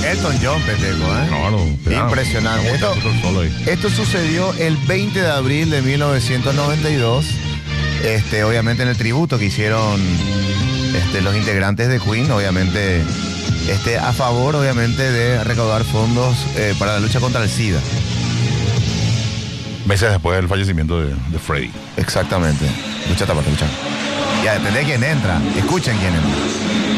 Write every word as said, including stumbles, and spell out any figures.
Elton John, Peteco, ¿eh? Claro, claro. Impresionante. Esto, Solo ahí. esto sucedió el veinte de abril de mil novecientos noventa y dos. Este, obviamente en el tributo que hicieron este, los integrantes de Queen, obviamente este, a favor, obviamente, de recaudar fondos eh, para la lucha contra el SIDA. Meses después del fallecimiento de, de Freddie. Exactamente. Escucha esta parte, escucha. Ya, depende de quién entra. Escuchen quién entra.